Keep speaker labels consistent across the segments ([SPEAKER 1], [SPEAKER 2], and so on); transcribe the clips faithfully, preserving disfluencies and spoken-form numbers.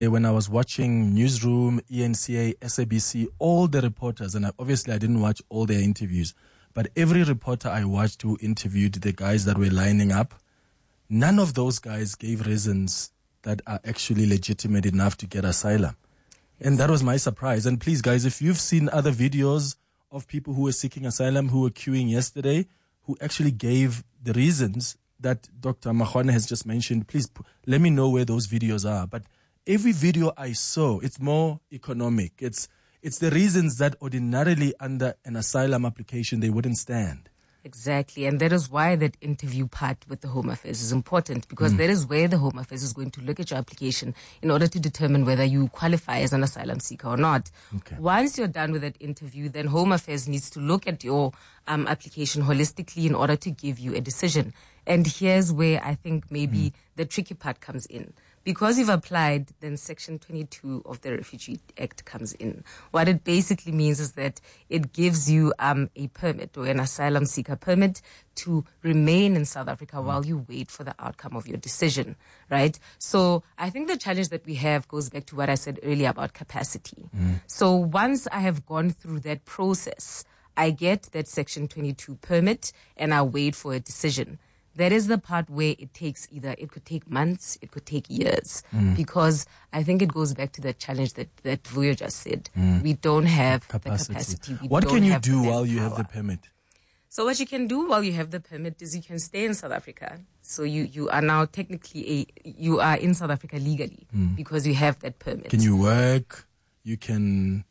[SPEAKER 1] When I was watching Newsroom, E N C A, S A B C, all the reporters, and I, obviously I didn't watch all their interviews, but every reporter I watched who interviewed the guys that were lining up, none of those guys gave reasons that are actually legitimate enough to get asylum. And that was my surprise. And please, guys, if you've seen other videos of people who were seeking asylum, who were queuing yesterday, who actually gave the reasons that Doctor Magwane has just mentioned, please p- let me know where those videos are. But every video I saw, it's more economic. It's it's the reasons that ordinarily under an asylum application they wouldn't stand.
[SPEAKER 2] Exactly. And that is why that interview part with the Home Affairs is important, because mm. that is where the Home Affairs is going to look at your application in order to determine whether you qualify as an asylum seeker or not. Okay. Once you're done with that interview, then Home Affairs needs to look at your um, application holistically in order to give you a decision. And here's where I think maybe mm. the tricky part comes in. Because you've applied, then Section twenty-two of the Refugee Act comes in. What it basically means is that it gives you um, a permit or an asylum seeker permit to remain in South Africa mm. while you wait for the outcome of your decision, right? So I think the challenge that we have goes back to what I said earlier about capacity. Mm. So once I have gone through that process, I get that Section twenty-two permit and I wait for a decision. That is the part where it takes either, it could take months, it could take years, mm. because I think it goes back to the challenge that, that Vuyo just said. Mm. We don't have capacity. the capacity. We
[SPEAKER 1] what
[SPEAKER 2] don't
[SPEAKER 1] can you
[SPEAKER 2] have
[SPEAKER 1] do while you
[SPEAKER 2] power.
[SPEAKER 1] have the permit?
[SPEAKER 2] So what you can do while you have the permit is you can stay in South Africa. So you, you are now technically a, you are in South Africa legally mm. because you have that permit.
[SPEAKER 1] Can you work? You can...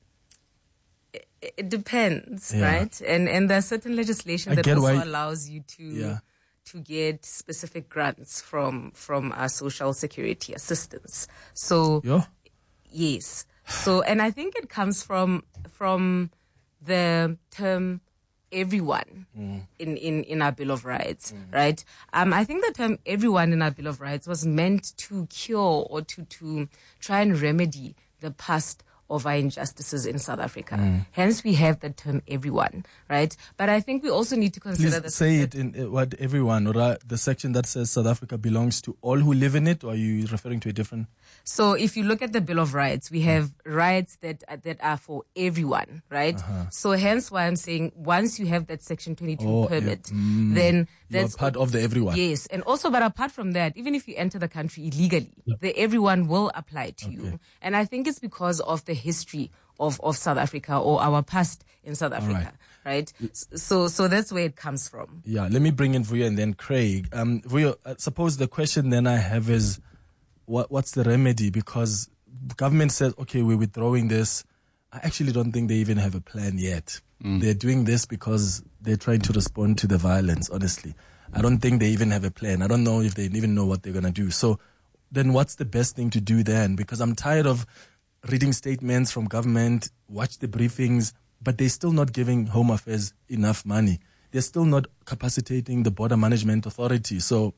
[SPEAKER 2] It, it depends, yeah. right? And, and there's certain legislation I that also why... allows you to... Yeah. to get specific grants from from our social security assistance. So
[SPEAKER 1] yeah.
[SPEAKER 2] yes. So and I think it comes from from the term everyone mm. in, in, in our Bill of Rights, mm. right? Um I think the term everyone in our Bill of Rights was meant to cure or to, to try and remedy the past of our injustices in South Africa. Mm. Hence, we have the term everyone, right? But I think we also need to consider...
[SPEAKER 1] Please say it in uh, what everyone, or uh, the section that says South Africa belongs to all who live in it, or are you referring to a different...
[SPEAKER 2] So if you look at the Bill of Rights, we have mm. rights that uh, that are for everyone, right? Uh-huh. So hence why I'm saying once you have that Section twenty-two oh, permit, uh, mm,
[SPEAKER 1] then that's... You're part of the everyone.
[SPEAKER 2] Yes. And also, but apart from that, even if you enter the country illegally, yeah. the everyone will apply to okay. you. And I think it's because of the history of, of South Africa or our past in South Africa, right? right? So so that's where it comes from.
[SPEAKER 1] Yeah, let me bring in Vuyo and then Craig. Um, Vuyo, uh, suppose the question then I have is, what what's the remedy? Because government says, okay, we're withdrawing this. I actually don't think they even have a plan yet. Mm. They're doing this because they're trying to respond to the violence, honestly. I don't think they even have a plan. I don't know if they even know what they're going to do. So then what's the best thing to do then? Because I'm tired of reading statements from government, watch the briefings, but they're still not giving Home Affairs enough money. They're still not capacitating the Border Management Authority. So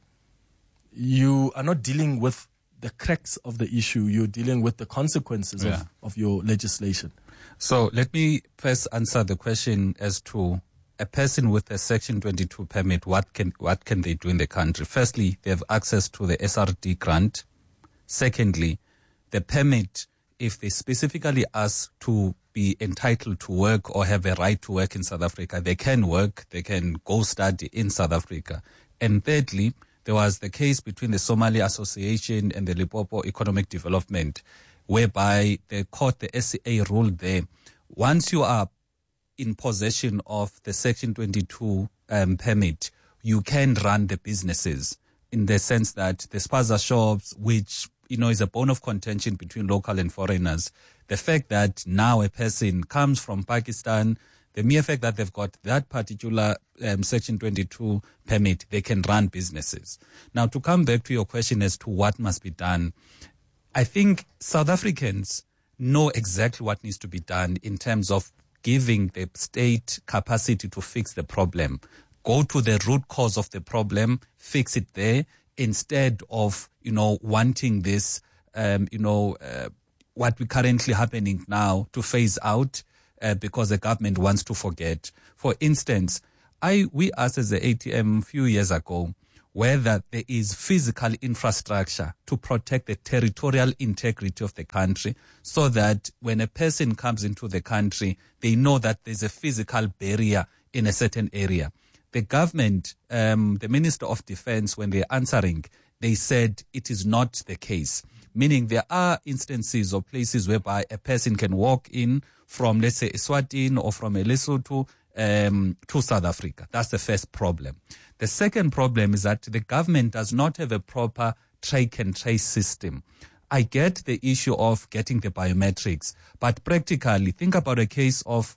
[SPEAKER 1] you are not dealing with the cracks of the issue. You're dealing with the consequences yeah. of, of your legislation.
[SPEAKER 3] So let me first answer the question as to a person with a Section twenty-two permit, what can what can they do in the country? Firstly, they have access to the S R D grant. Secondly, the permit, if they specifically ask to be entitled to work or have a right to work in South Africa, they can work, they can go study in South Africa. And thirdly, there was the case between the Somali Association and the Limpopo Economic Development, whereby the court, the S C A, ruled there, once you are in possession of the Section twenty-two um, permit, you can run the businesses in the sense that the spaza shops, which, you know, is a bone of contention between local and foreigners. The fact that now a person comes from Pakistan, the mere fact that they've got that particular um, Section twenty-two permit, they can run businesses. Now, to come back to your question as to what must be done, I think South Africans know exactly what needs to be done in terms of giving the state capacity to fix the problem. Go to the root cause of the problem, fix it there, instead of, you know, wanting this, um, you know, uh, what we currently happening now to phase out uh, because the government wants to forget. For instance, I we asked as the A T M a few years ago, whether there is physical infrastructure to protect the territorial integrity of the country, so that when a person comes into the country, they know that there's a physical barrier in a certain area. The government, um, the Minister of Defense, when they're answering, they said it is not the case, meaning there are instances or places whereby a person can walk in from, let's say, Eswatini or from Lesotho um, to South Africa. That's the first problem. The second problem is that the government does not have a proper track and trace system. I get the issue of getting the biometrics, but practically, think about a case of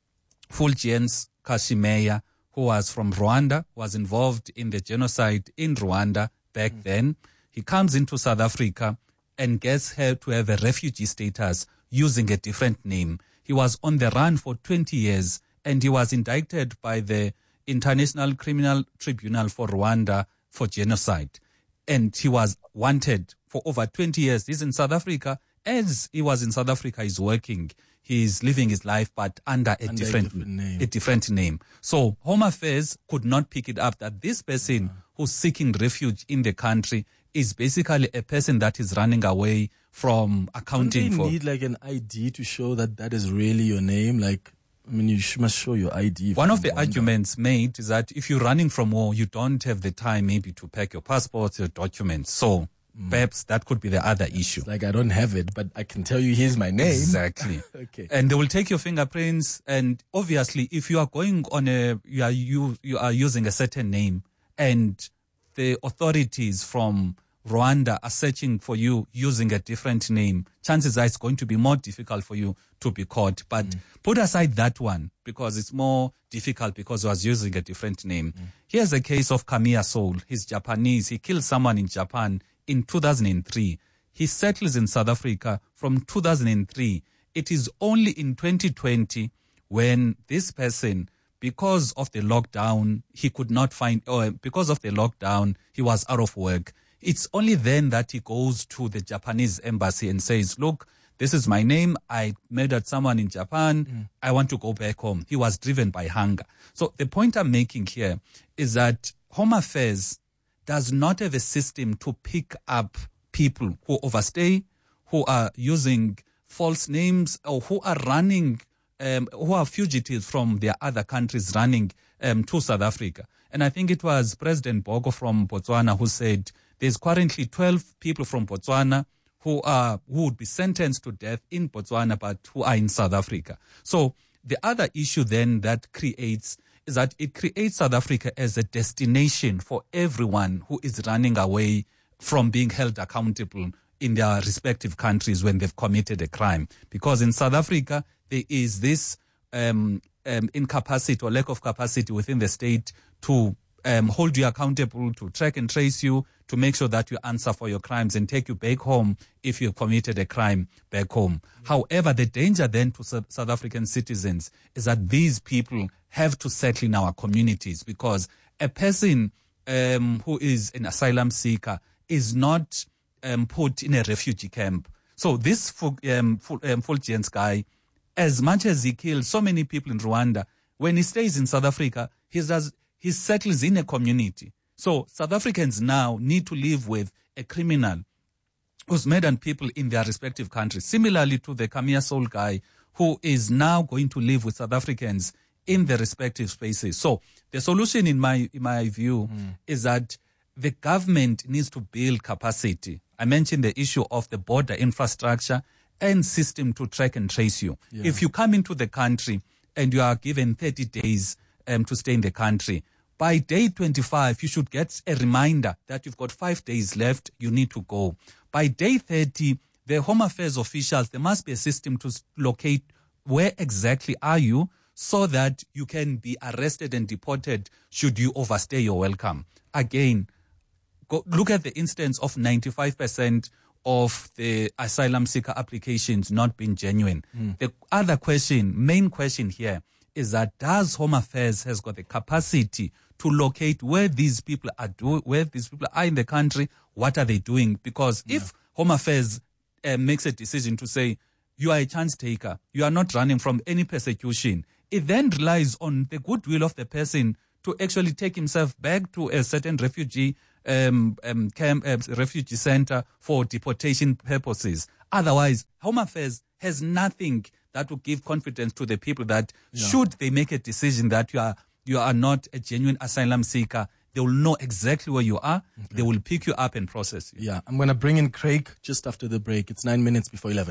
[SPEAKER 3] Fulgence Kashimeya, who was from Rwanda, was involved in the genocide in Rwanda back mm. then. He comes into South Africa and gets her to have a refugee status using a different name. He was on the run for twenty years, and he was indicted by the International Criminal Tribunal for Rwanda for genocide. And he was wanted for over twenty years. He's in South Africa. As he was in South Africa, he's working. He's living his life, but under a, under different, a different name. A different name. So Home Affairs could not pick it up that this person yeah. who's seeking refuge in the country is basically a person that is running away from accounting
[SPEAKER 1] Don't they
[SPEAKER 3] for.
[SPEAKER 1] need like an I D to show that that is really your name? Like, I mean, you must show your I D.
[SPEAKER 3] One of the arguments made is that if you're running from war, you don't have the time maybe to pack your passport, your documents. So mm. perhaps that could be the other issue.
[SPEAKER 1] It's like, I don't have it, but I can tell you here's my name.
[SPEAKER 3] Exactly.
[SPEAKER 1] Okay.
[SPEAKER 3] And they will take your fingerprints. And obviously, if you are going on a, you are, you, you are using a certain name and the authorities from Rwanda are searching for you using a different name, chances are it's going to be more difficult for you to be caught. But mm. put aside that one because it's more difficult because he was using a different name. Mm. Here's a case of Kamiya Soul. He's Japanese. He killed someone in Japan in two thousand three. He settles in South Africa from two thousand three. It is only in twenty twenty when this person, because of the lockdown, he could not find, or because of the lockdown, he was out of work. It's only then that he goes to the Japanese embassy and says, look, this is my name. I murdered someone in Japan. Mm. I want to go back home. He was driven by hunger. So the point I'm making here is that Home Affairs does not have a system to pick up people who overstay, who are using false names, or who are running, um, who are fugitives from their other countries running um, to South Africa. And I think it was President Bogo from Botswana who said, there's currently twelve people from Botswana who are who would be sentenced to death in Botswana, but who are in South Africa. So the other issue then that creates is that it creates South Africa as a destination for everyone who is running away from being held accountable in their respective countries when they've committed a crime. Because in South Africa, there is this um, um, incapacity or lack of capacity within the state to um, hold you accountable, to track and trace you, to make sure that you answer for your crimes and take you back home if you've committed a crime back home. Mm-hmm. However, the danger then to South African citizens is that these people have to settle in our communities, because a person um, who is an asylum seeker is not um, put in a refugee camp. So this um, Fulgence guy, as much as he killed so many people in Rwanda, when he stays in South Africa, he does he settles in a community. So South Africans now need to live with a criminal who's murdered people in their respective countries, similarly to the Kamiya Soul guy, who is now going to live with South Africans in the respective spaces. So the solution, in my in my view, mm. is that the government needs to build capacity. I mentioned the issue of the border infrastructure and system to track and trace you. Yeah. If you come into the country and you are given thirty days um, to stay in the country, by day twenty-five, you should get a reminder that you've got five days left, you need to go. By day thirty, the Home Affairs officials, there must be a system to locate where exactly are you, so that you can be arrested and deported should you overstay your welcome. Again, go, look at the instance of ninety-five percent of the asylum seeker applications not being genuine. Mm. The other question, main question here, is that does Home Affairs has got the capacity to locate where these people are do, where these people are in the country, what are they doing? Because yeah. if Home Affairs uh, makes a decision to say, you are a chance taker, you are not running from any persecution, it then relies on the goodwill of the person to actually take himself back to a certain refugee um, um, camp, uh, refugee center for deportation purposes. Otherwise, Home Affairs has nothing that will give confidence to the people that yeah. should they make a decision that you are you are not a genuine asylum seeker, they will know exactly where you are. Okay. They will pick you up and process you.
[SPEAKER 1] Yeah, I'm going to bring in Craig just after the break. It's nine minutes before eleven.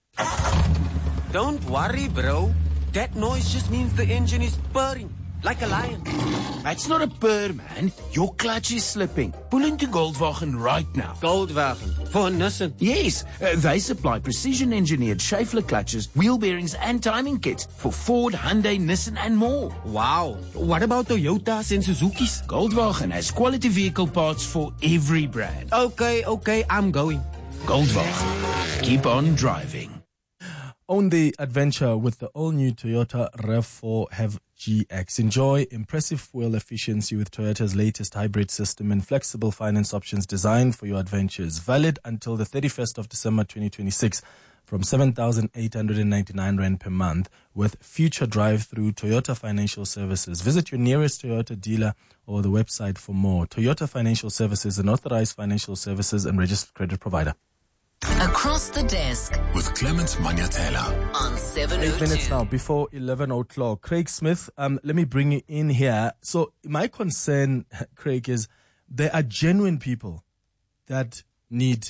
[SPEAKER 4] Don't worry, bro. That noise just means the engine is purring. Like a lion.
[SPEAKER 5] That's not a purr, man. Your clutch is slipping. Pull into Goldwagen right now.
[SPEAKER 4] Goldwagen? For Nissan?
[SPEAKER 5] Yes. Uh, they supply precision-engineered Schaeffler clutches, wheel bearings, and timing kits for Ford, Hyundai, Nissan, and more.
[SPEAKER 4] Wow. What about Toyotas and Suzuki's?
[SPEAKER 5] Goldwagen has quality vehicle parts for every brand.
[SPEAKER 4] Okay, okay, I'm going.
[SPEAKER 5] Goldwagen. Keep on driving.
[SPEAKER 1] Own the adventure with the all-new Toyota RAV four H E V G X. Enjoy impressive fuel efficiency with Toyota's latest hybrid system and flexible finance options designed for your adventures. Valid until the thirty-first of December twenty twenty-six from seven thousand eight hundred ninety-nine rand per month with future drive-through Toyota Financial Services. Visit your nearest Toyota dealer or the website for more. Toyota Financial Services, an authorized financial services and registered credit provider.
[SPEAKER 6] Across the Desk
[SPEAKER 7] with Clement Manyatela
[SPEAKER 6] on seven oh two.
[SPEAKER 1] Eight minutes now before eleven o'clock. Craig Smith, um, let me bring you in here. So my concern, Craig, is there are genuine people that need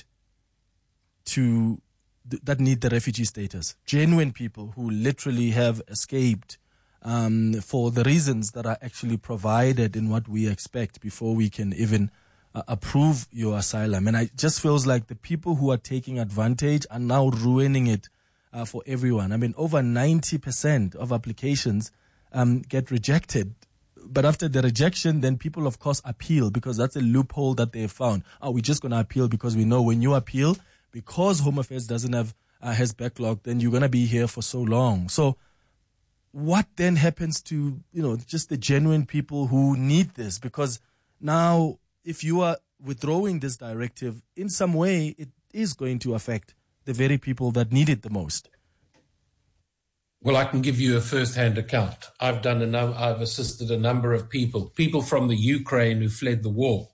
[SPEAKER 1] to that need the refugee status. Genuine people who literally have escaped um, for the reasons that are actually provided in what we expect before we can even Uh, approve your asylum. And it just feels like the people who are taking advantage are now ruining it uh, for everyone. I mean, over ninety percent of applications um, get rejected. But after the rejection, then people, of course, appeal because that's a loophole that they have found. Oh, we're just going to appeal because we know when you appeal, because Home Affairs doesn't have, uh, has backlog, then you're going to be here for so long. So what then happens to, you know, just the genuine people who need this? Because now, if you are withdrawing this directive, in some way, it is going to affect the very people that need it the most.
[SPEAKER 8] Well, I can give you a first-hand account. I've done a num- I've assisted a number of people, people from the Ukraine who fled the war.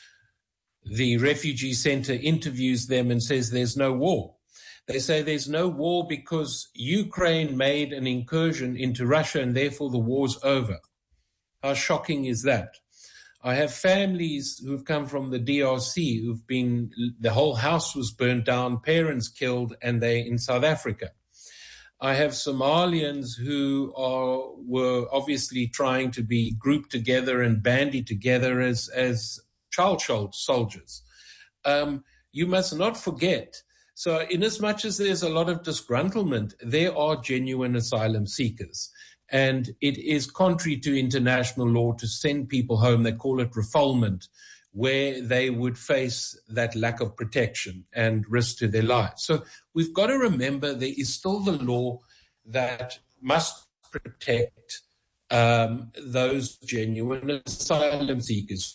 [SPEAKER 8] The refugee center interviews them and says there's no war. They say there's no war because Ukraine made an incursion into Russia and therefore the war's over. How shocking is that? I have families who've come from the D R C who've been, the whole house was burnt down, parents killed, and they're in South Africa. I have Somalians who are, were obviously trying to be grouped together and bandied together as, as child soldiers. Um, you must not forget, so in as much as there's a lot of disgruntlement, there are genuine asylum seekers. And it is contrary to international law to send people home. They call it refoulement, where they would face that lack of protection and risk to their lives. So we've got to remember there is still the law that must protect um, those genuine asylum seekers.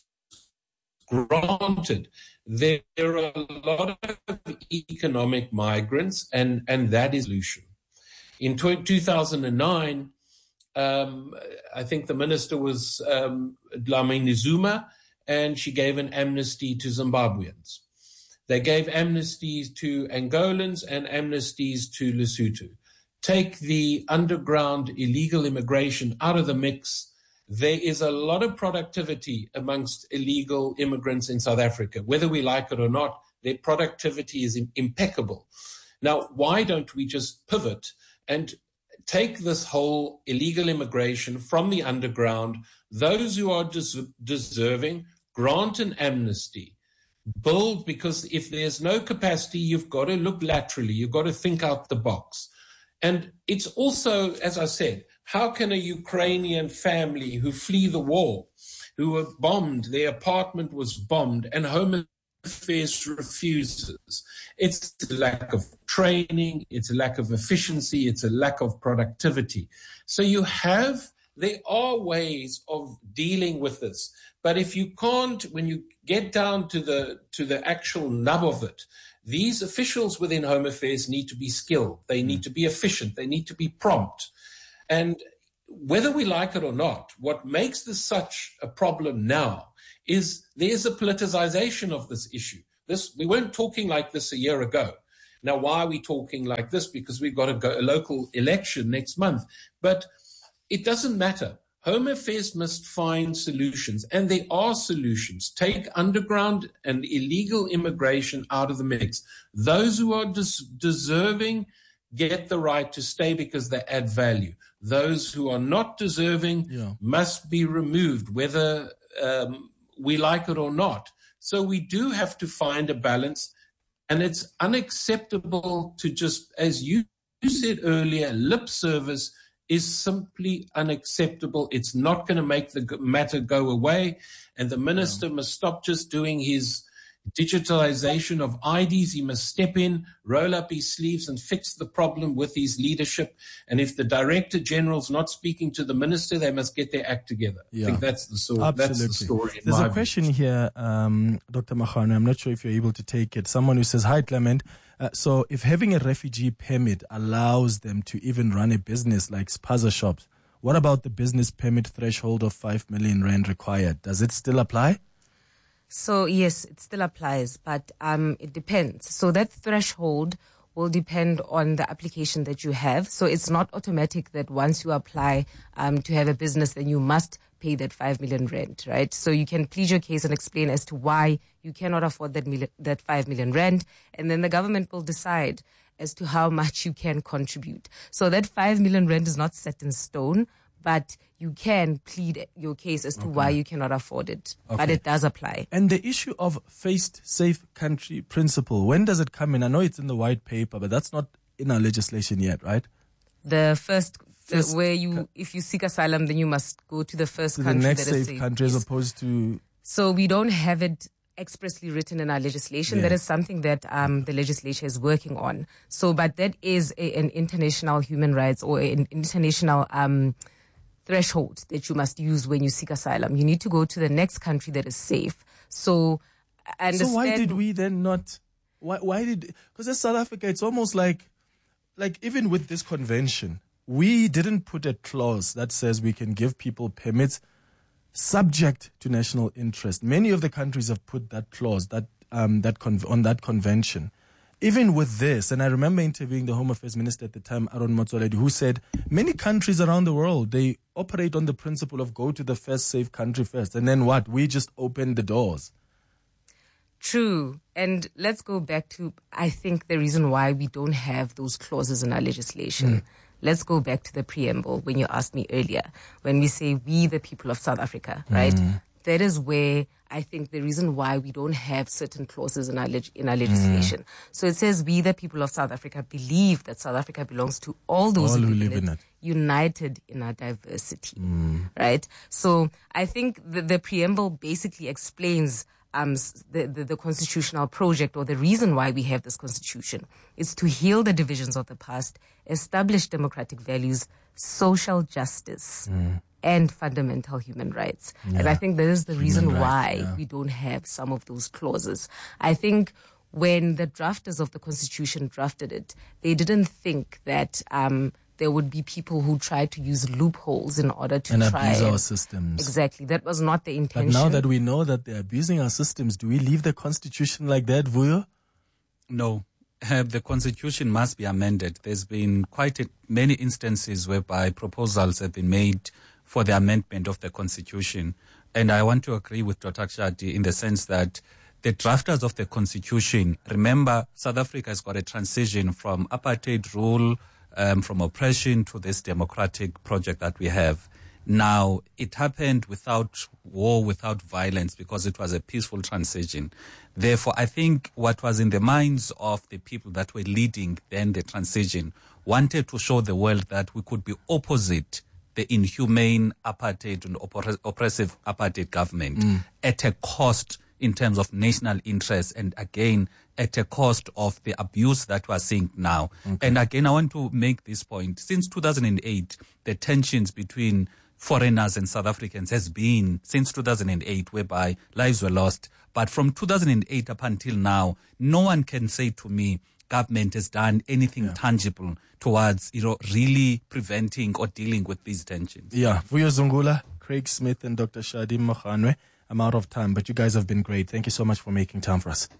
[SPEAKER 8] Granted, there are a lot of economic migrants, and, and that is the solution. In two thousand nine, Um, I think the minister was um, Dlamini Zuma, and she gave an amnesty to Zimbabweans. They gave amnesties to Angolans and amnesties to Lesotho. Take the underground illegal immigration out of the mix. There is a lot of productivity amongst illegal immigrants in South Africa. Whether we like it or not, their productivity is impeccable. Now, why don't we just pivot and take this whole illegal immigration from the underground, those who are des- deserving, grant an amnesty, build, because if there's no capacity, you've got to look laterally, you've got to think out the box. And it's also, as I said, how can a Ukrainian family who flee the war, who were bombed, their apartment was bombed, and Home Affairs refuses? It's a lack of training, it's a lack of efficiency, it's a lack of productivity. So you have, there are ways of dealing with this. But if you can't, when you get down to the to the actual nub of it, these officials within Home Affairs need to be skilled, they need to be efficient, they need to be prompt. And whether we like it or not, what makes this such a problem now is there's a politicization of this issue. This, we weren't talking like this a year ago. Now, why are we talking like this? Because we've got a, go, a local election next month. But it doesn't matter. Home Affairs must find solutions, and there are solutions. Take underground and illegal immigration out of the mix. Those who are des- deserving get the right to stay because they add value. Those who are not deserving yeah. must be removed, whether um, we like it or not. So we do have to find a balance, and it's unacceptable to just, as you said earlier, lip service is simply unacceptable. It's not going to make the matter go away, and the minister yeah. must stop just doing his digitalization of I Ds. He must step in, roll up his sleeves and fix the problem with his leadership. And if the Director General's not speaking to the minister, they must get their act together. Yeah. I think that's the, so, that's the story.
[SPEAKER 1] There's a question view. here, um, Doctor Magano. I'm not sure if you're able to take it. Someone who says, hi, Clement. Uh, so if having a refugee permit allows them to even run a business like spaza shops, what about the business permit threshold of five million rand required? Does it still apply?
[SPEAKER 2] So, yes, it still applies, but um, it depends. So that threshold will depend on the application that you have. So it's not automatic that once you apply um, to have a business, then you must pay that five million rand, right? So you can plead your case and explain as to why you cannot afford that million, that five million rand, and then the government will decide as to how much you can contribute. So that five million rand is not set in stone, but you can plead your case as to okay. why you cannot afford it. Okay. But it does apply.
[SPEAKER 1] And the issue of faced safe country principle, when does it come in? I know it's in the white paper, but that's not in our legislation yet, right?
[SPEAKER 2] The first, first the, where you, if you seek asylum, then you must go to the first
[SPEAKER 1] to
[SPEAKER 2] country
[SPEAKER 1] the next
[SPEAKER 2] that
[SPEAKER 1] safe
[SPEAKER 2] is safe
[SPEAKER 1] country as opposed to...
[SPEAKER 2] So we don't have it expressly written in our legislation. Yeah. That is something that um, the legislature is working on. So, but that is a, an international human rights or an international... Um, threshold that you must use when you seek asylum. You need to go to the next country that is safe. So, I understand.
[SPEAKER 1] So why did we then not? Why? Why did? Because as South Africa, it's almost like, like even with this convention, we didn't put a clause that says we can give people permits subject to national interest. Many of the countries have put that clause that um that con- on that convention. Even with this, and I remember interviewing the Home Affairs Minister at the time, Aaron Motsoaledi, who said many countries around the world, they operate on the principle of go to the first safe country first. And then what? We just open the doors.
[SPEAKER 2] True. And let's go back to, I think, the reason why we don't have those clauses in our legislation. Mm. Let's go back to the preamble when you asked me earlier, when we say we, the people of South Africa, right? Mm. That is where I think the reason why we don't have certain clauses in our leg- in our legislation. Mm. So it says we, the people of South Africa, believe that South Africa belongs to all those
[SPEAKER 1] all
[SPEAKER 2] who,
[SPEAKER 1] who
[SPEAKER 2] live,
[SPEAKER 1] live
[SPEAKER 2] in,
[SPEAKER 1] in
[SPEAKER 2] it,
[SPEAKER 1] it,
[SPEAKER 2] united in our diversity,
[SPEAKER 1] mm.
[SPEAKER 2] right? So I think the, the preamble basically explains um, the, the, the constitutional project, or the reason why we have this constitution. It's to heal the divisions of the past, establish democratic values, social justice, mm. and fundamental human rights. Yeah. And I think that is the reason human why rights, yeah. we don't have some of those clauses. I think when the drafters of the Constitution drafted it, they didn't think that um, there would be people who tried to use loopholes in order to
[SPEAKER 1] and
[SPEAKER 2] try
[SPEAKER 1] abuse
[SPEAKER 2] and,
[SPEAKER 1] our systems.
[SPEAKER 2] Exactly. That was not the intention.
[SPEAKER 1] But now that we know that they're abusing our systems, do we leave the Constitution like that, Vuyo?
[SPEAKER 3] No. Uh, the Constitution must be amended. There's been quite a, many instances whereby proposals have been made for the amendment of the Constitution. And I want to agree with Doctor Kshati in the sense that the drafters of the Constitution, remember, South Africa has got a transition from apartheid rule, um, from oppression to this democratic project that we have. Now, it happened without war, without violence, because it was a peaceful transition. Therefore, I think what was in the minds of the people that were leading then the transition wanted to show the world that we could be opposite the inhumane apartheid and oppre- oppressive apartheid government mm. at a cost in terms of national interest, and again, at a cost of the abuse that we're seeing now. Okay. And again, I want to make this point. Since two thousand eight, the tensions between foreigners and South Africans has been since two thousand eight, whereby lives were lost. But from two thousand eight up until now, no one can say to me government has done anything yeah. tangible towards, you know, really preventing or dealing with these tensions.
[SPEAKER 1] Yeah. Vuyo Zungula, Craig Smith, and Doctor Shadim Mohanwe. I'm out of time, but you guys have been great. Thank you so much for making time for us.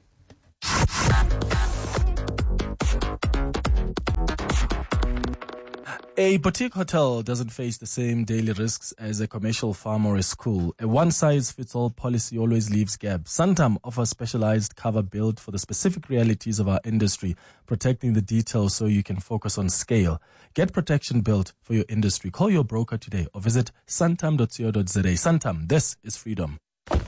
[SPEAKER 1] A boutique hotel doesn't face the same daily risks as a commercial farm or a school. A one-size-fits-all policy always leaves gaps. Santam offers specialized cover built for the specific realities of our industry, protecting the details so you can focus on scale. Get protection built for your industry. Call your broker today or visit santam dot co dot za. Santam, this is freedom.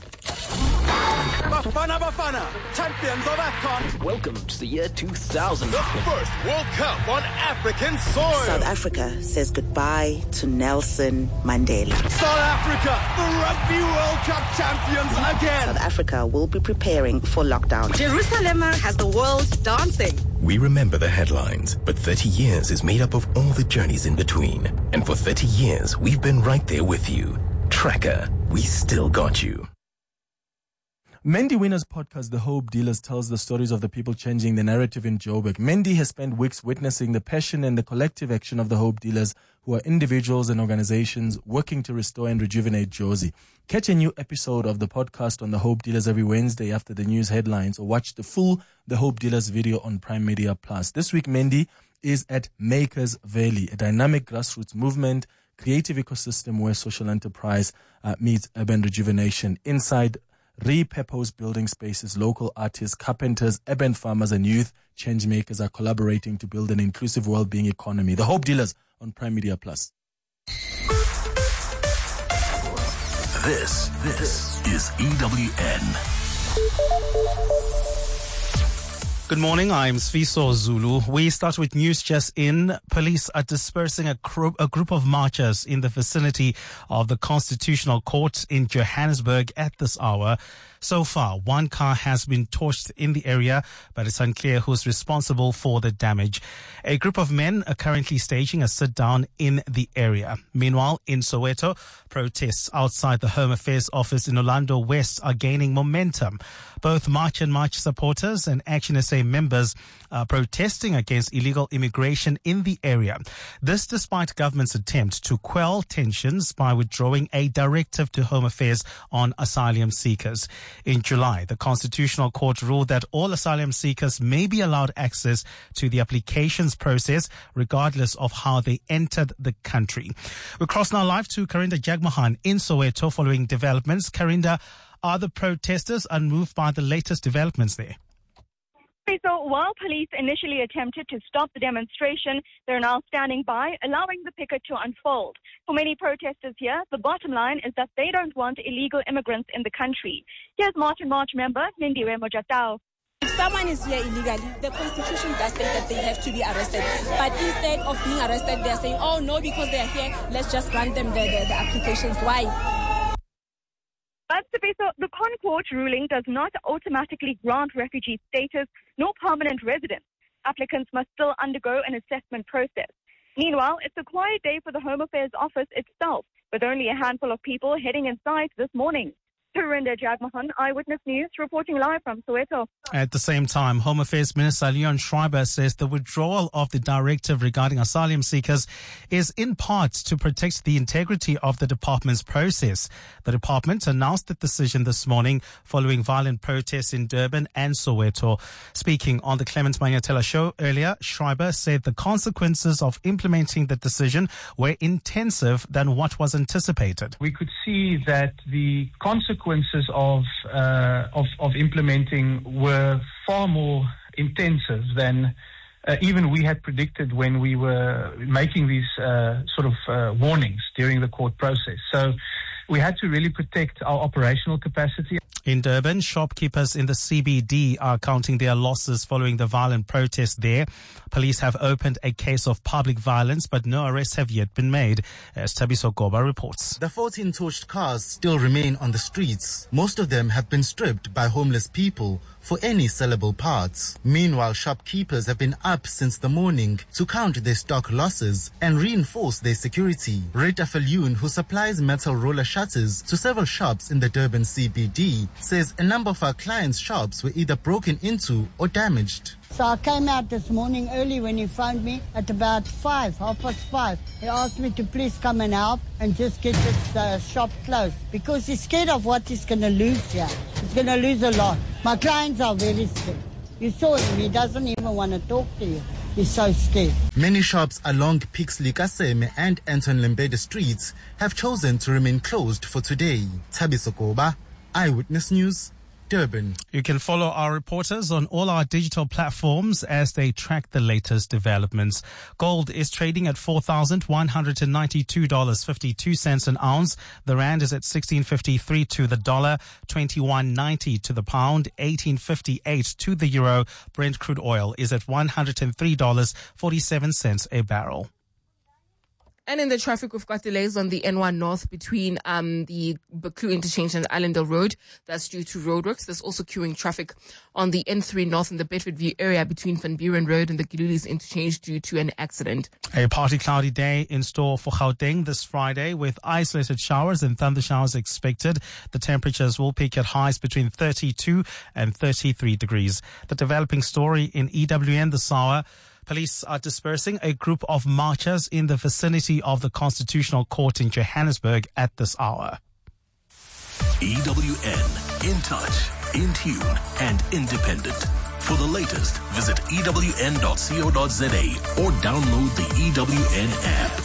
[SPEAKER 9] Bafana Bafana, champions of AFCON.
[SPEAKER 10] Welcome to the year two thousand.
[SPEAKER 9] The first World Cup on African soil.
[SPEAKER 11] South Africa says goodbye to Nelson Mandela.
[SPEAKER 9] South Africa, the Rugby World Cup champions again.
[SPEAKER 11] South Africa will be preparing for lockdown.
[SPEAKER 12] Jerusalem has the world dancing.
[SPEAKER 7] We remember the headlines, but thirty years is made up of all the journeys in between. And for thirty years, we've been right there with you. Tracker, we still got you.
[SPEAKER 1] Mendy Winners podcast, The Hope Dealers, tells the stories of the people changing the narrative in Joburg. Mendy has spent weeks witnessing the passion and the collective action of the Hope Dealers, who are individuals and organizations working to restore and rejuvenate Jozi. Catch a new episode of the podcast on The Hope Dealers every Wednesday after the news headlines, or watch the full The Hope Dealers video on Prime Media Plus. This week, Mendy is at Makers Valley, a dynamic grassroots movement, creative ecosystem where social enterprise uh, meets urban rejuvenation. Inside repurposed building spaces, local artists, carpenters, urban farmers, and youth change makers are collaborating to build an inclusive well-being economy. The Hope Dealers on Prime Media Plus.
[SPEAKER 7] This, this is E W N.
[SPEAKER 13] Good morning, I'm Sfiso Zulu. We start with news just in. Police are dispersing a, group, a group of marchers in the vicinity of the Constitutional Court in Johannesburg at this hour. So far, one car has been torched in the area, but it's unclear who's responsible for the damage. A group of men are currently staging a sit-down in the area. Meanwhile, in Soweto, protests outside the Home Affairs office in Orlando West are gaining momentum. Both March and March supporters and Action S A members are protesting against illegal immigration in the area. This despite government's attempt to quell tensions by withdrawing a directive to Home Affairs on asylum seekers. In July, the Constitutional Court ruled that all asylum seekers may be allowed access to the applications process regardless of how they entered the country. We cross now live to Karinda Jagmohan in Soweto following developments. Karinda, are the protesters unmoved by the latest developments there?
[SPEAKER 14] So while police initially attempted to stop the demonstration, they're now standing by, allowing the picket to unfold. For many protesters here, the bottom line is that they don't want illegal immigrants in the country. Here's March and March member Lindiwe Mojatao.
[SPEAKER 15] If someone is here illegally, the Constitution does state that they have to be arrested. But instead of being arrested, they're saying, oh no, because they're here, let's just grant them the, the, the applications. Why?
[SPEAKER 14] But the ConCourt ruling does not automatically grant refugee status nor permanent residence. Applicants must still undergo an assessment process. Meanwhile, it's a quiet day for the Home Affairs office itself, with only a handful of people heading inside this morning. Karinda Jagmohan, Eyewitness News, reporting live from Soweto.
[SPEAKER 13] At the same time, Home Affairs Minister Leon Schreiber says the withdrawal of the directive regarding asylum seekers is in part to protect the integrity of the department's process. The department announced the decision this morning following violent protests in Durban and Soweto. Speaking on the Clement Manyatela show earlier, Schreiber said the consequences of implementing the decision were intensive than what was anticipated.
[SPEAKER 16] We could see that the consequences Consequences of, uh, of of implementing were far more intensive than uh, even we had predicted when we were making these uh, sort of uh, warnings during the court process. So we had to really protect our operational capacity.
[SPEAKER 13] In Durban, shopkeepers in the C B D are counting their losses following the violent protest there. Police have opened a case of public violence, but no arrests have yet been made, as Tabiso Goba reports.
[SPEAKER 17] The fourteen torched cars still remain on the streets. Most of them have been stripped by homeless people for any sellable parts. Meanwhile, shopkeepers have been up since the morning to count their stock losses and reinforce their security. Rita Falyun, who supplies metal roller shutters to several shops in the Durban C B D, says a number of our clients' shops were either broken into or damaged.
[SPEAKER 18] So I came out this morning early when he phoned me at about five, half past five. He asked me to please come and help and just get this uh, shop closed because he's scared of what he's going to lose here. He's going to lose a lot. My clients are very scared. You saw him, he doesn't even want to talk to you. He's so scared. Many shops along Pixley Kaseme and Anton Lembede streets have chosen to remain closed for today. Thabiso Koba, Eyewitness News, Durban.
[SPEAKER 13] You can follow our reporters on all our digital platforms as they track the latest developments. Gold is trading at four thousand one hundred ninety-two dollars and fifty-two cents an ounce. The rand is at sixteen fifty-three to the dollar, twenty-one ninety to the pound, eighteen fifty-eight to the euro. Brent crude oil is at one hundred three dollars and forty-seven cents a barrel.
[SPEAKER 2] And in the traffic, we've got delays on the N one North between um, the Buccleuch interchange and Allendale Road. That's due to roadworks. There's also queuing traffic on the N three North in the Bedfordview area between Van Buren Road and the Gilulis interchange due to an accident.
[SPEAKER 13] A partly cloudy day in store for Gauteng this Friday with isolated showers and thunder showers expected. The temperatures will peak at highs between thirty-two and thirty-three degrees. The developing story in E W N this hour. Police are dispersing a group of marchers in the vicinity of the Constitutional Court in Johannesburg at this hour.
[SPEAKER 7] E W N, in touch, in tune, and independent. For the latest, visit E W N dot co dot za or download the E W N app.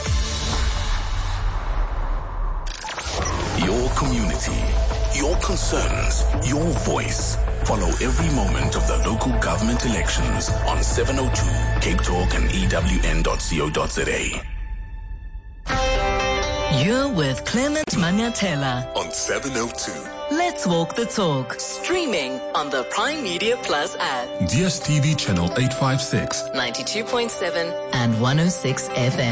[SPEAKER 7] Your community, your concerns, your voice. Follow every moment of the local government elections on seven oh two Cape Talk and E W N dot co dot za.
[SPEAKER 6] You're with Clement Maniatela
[SPEAKER 7] on seven oh two.
[SPEAKER 6] Let's walk the talk. Streaming on the Prime Media Plus app.
[SPEAKER 7] D S T V channel eight five six.
[SPEAKER 6] ninety-two point seven and one oh six F M.